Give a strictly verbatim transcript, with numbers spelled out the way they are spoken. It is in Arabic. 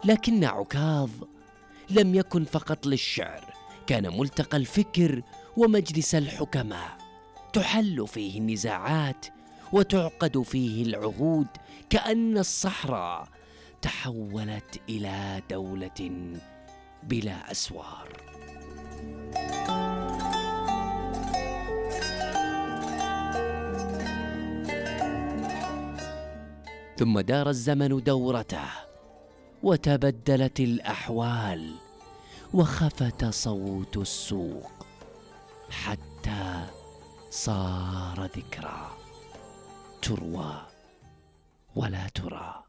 لكن عكاظ لم يكن فقط للشعر، كان ملتقى الفكر ومجلس الحكماء، تحل فيه النزاعات وتعقد فيه العهود، كأن الصحراء تحولت إلى دولة بلا أسوار. ثم دار الزمن دورته وتبدلت الأحوال وخفت صوت السوق حتى صار ذكرى تروى ولا ترى.